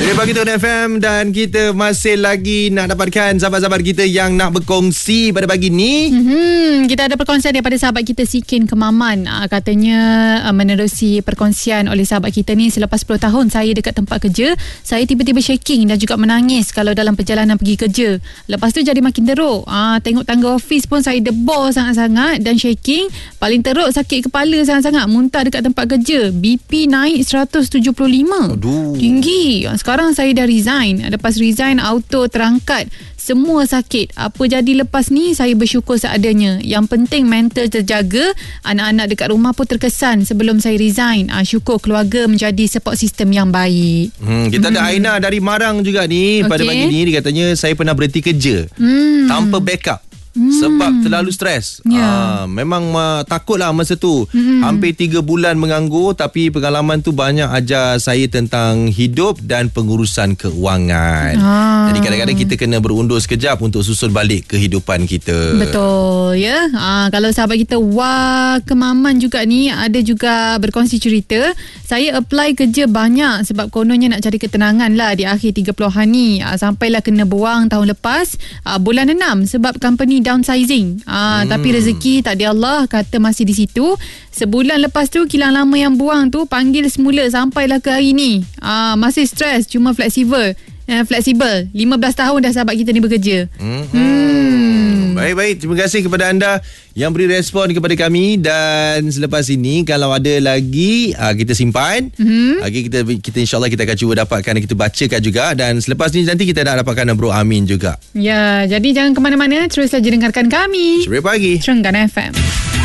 Jadi pagi tu FM dan kita masih lagi nak dapatkan sahabat-sahabat kita yang nak berkongsi pada pagi ni. Kita ada perkongsian daripada sahabat kita Sikin Kemaman. Katanya menerusi perkongsian oleh sahabat kita ni, selepas 10 tahun saya dekat tempat kerja, saya tiba-tiba shaking dan juga menangis kalau dalam perjalanan pergi kerja. Lepas tu jadi makin teruk. Tengok tangga office pun saya debor sangat-sangat dan shaking. Paling teruk sakit kepala sangat-sangat, muntah dekat tempat kerja. BP naik 175. Aduh. Tinggi. Sekarang saya dah resign. Lepas resign auto terangkat. Semua sakit. Apa jadi lepas ni, saya bersyukur seadanya. Yang penting mental terjaga. Anak-anak dekat rumah pun terkesan sebelum saya resign. Syukur keluarga menjadi support system yang baik. Kita ada Aina dari Marang juga ni. Pada pagi ni dia katanya saya pernah berhenti kerja tanpa backup. Sebab terlalu stres. Memang takutlah masa tu. Hampir 3 bulan menganggur. Tapi pengalaman tu banyak ajar saya tentang hidup dan pengurusan keuangan. Jadi kadang-kadang kita kena berundur sekejap untuk susun balik kehidupan kita. Betul ya. Kalau sahabat kita Wah Kemaman juga ni ada juga berkongsi cerita. Saya apply kerja banyak sebab kononnya nak cari ketenangan lah di akhir 30-an ni. Sampailah kena buang tahun lepas, bulan 6 sebab company downsizing. Tapi rezeki tak ada Allah, kata masih di situ. Sebulan lepas tu kilang lama yang buang tu panggil semula sampailah ke hari ni. Masih stres, cuma fleksibel. 15 tahun dah sahabat kita ni bekerja. Baik-baik, terima kasih kepada anda yang beri respon kepada kami. Dan selepas ini kalau ada lagi kita simpan. Kita insyaAllah kita akan cuba dapatkan, kita bacakan juga. Dan selepas ni nanti kita nak dapatkan Bro Amin juga. Ya, jadi jangan ke mana-mana, terus saja dengarkan kami Ceria Pagi Serenggan FM.